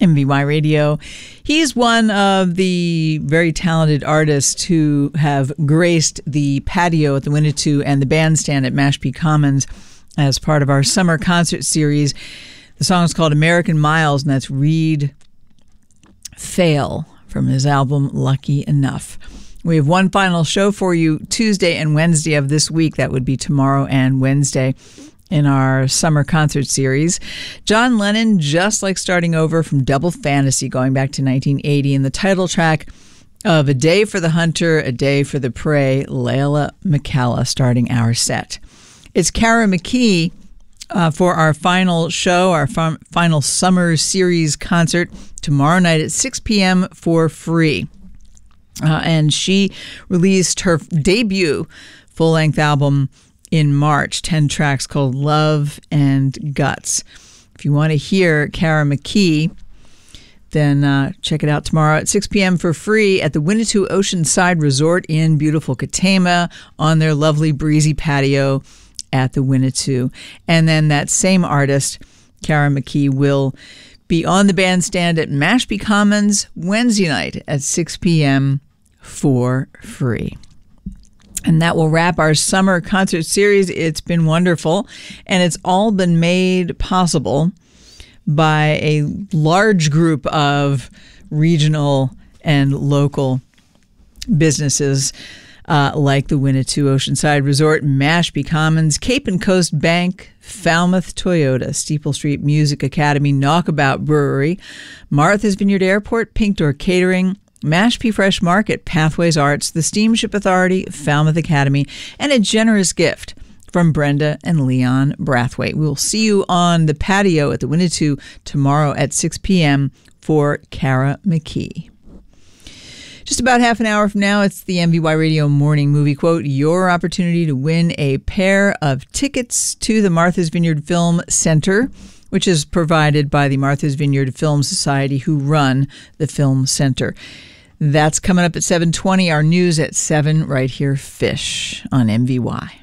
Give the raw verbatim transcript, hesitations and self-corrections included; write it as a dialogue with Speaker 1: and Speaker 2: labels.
Speaker 1: M V Y Radio. He's one of the very talented artists who have graced the patio at the Winnetou and the bandstand at Mashpee Commons as part of our summer concert series. The song is called American Miles, and that's Reed Fail from his album Lucky Enough. We have one final show for you Tuesday and Wednesday of this week. That would be tomorrow and Wednesday in our summer concert series. John Lennon, Just Like Starting Over from Double Fantasy, going back to nineteen eighty, and the title track of A Day for the Hunter, A Day for the Prey, Layla McCalla starting our set. It's Kara McKee uh, for our final show, our f- final summer series concert tomorrow night at six p.m. for free. Uh, and she released her debut full-length album in March, ten tracks called Love and Guts. If you want to hear Kara McKee, then uh, check it out tomorrow at six p.m. for free at the Winnetou Oceanside Resort in beautiful Katama on their lovely breezy patio at the Winnetou. And then that same artist, Kara McKee, will be on the bandstand at Mashpee Commons Wednesday night at six p.m. for free. And that will wrap our summer concert series. It's been wonderful, and it's all been made possible by a large group of regional and local businesses uh, like the Winnetou Oceanside Resort, Mashpee Commons, Cape and Coast Bank, Falmouth Toyota, Steeple Street Music Academy, Knockabout Brewery, Martha's Vineyard Airport, Pink Door Catering, Mashpee Fresh Market, Pathways Arts, the Steamship Authority, Falmouth Academy, and a generous gift from Brenda and Leon Brathwaite. We will see you on the patio at the Winnetou tomorrow at six p.m. for Kara McKee. Just about half an hour from now, it's the M V Y Radio Morning Movie Quote, your opportunity to win a pair of tickets to the Martha's Vineyard Film Center, which is provided by the Martha's Vineyard Film Society, who run the Film Center. That's coming up at seven twenty. Our news at seven right here, Fish on M V Y.